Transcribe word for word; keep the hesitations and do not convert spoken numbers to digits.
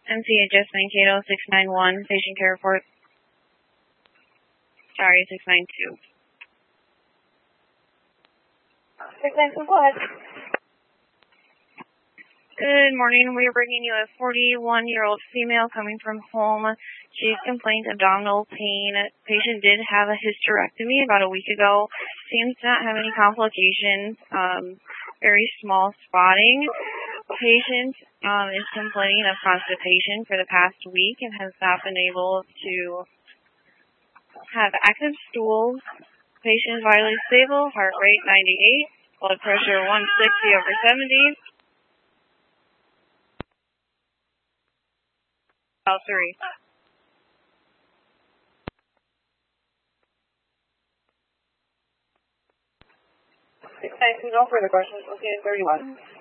M C adjustment Cato six nine one, patient care report. Sorry, six nine two. six nine two, go ahead. Good morning. We are bringing you a forty-one-year-old female coming from home. She's complained abdominal pain. Patient did have a hysterectomy about a week ago. Seems to not have any complications. Um, very small spotting. Patient um, is complaining of constipation for the past week and has not been able to have active stools. Patient is vitally stable, heart rate ninety-eight, blood pressure one sixty over seventy. Oh, three. six nine two, no further questions. We'll see you in thirty-one.